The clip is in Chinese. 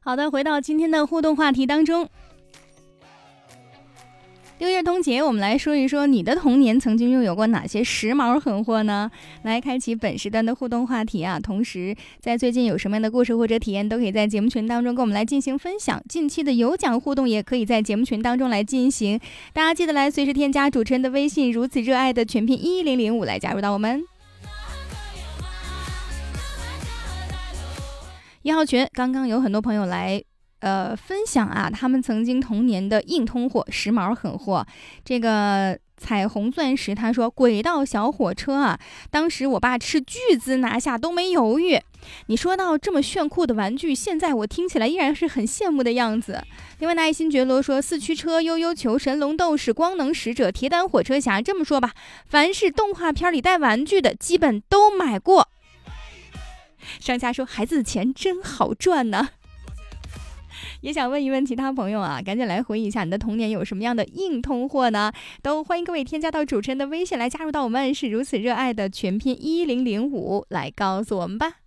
好的，回到今天的互动话题当中。六一儿童节，我们来说一说你的童年曾经拥有过哪些时髦狠货呢？来开启本时段的互动话题啊！同时，在最近有什么样的故事或者体验，都可以在节目群当中跟我们来进行分享。近期的有奖互动也可以在节目群当中来进行，大家记得来随时添加主持人的微信，如此热爱的全拼1005来加入到我们。1号群刚刚有很多朋友来分享啊，他们曾经童年的硬通货、时髦狠货。这个彩虹钻石他说，轨道小火车啊，当时我爸斥巨资拿下都没犹豫。你说到这么炫酷的玩具，现在我听起来依然是很羡慕的样子。另外呢，爱新觉罗说，四驱车、悠悠球、神龙斗士、光能使者、铁胆火车侠。这么说吧，凡是动画片里带玩具的，基本都买过。商家说，孩子的钱真好赚呢。也想问一问其他朋友啊，赶紧来回忆一下你的童年有什么样的硬通货呢？都欢迎各位添加到主持人的微信来加入到我们是如此热爱的全拼1005来告诉我们吧。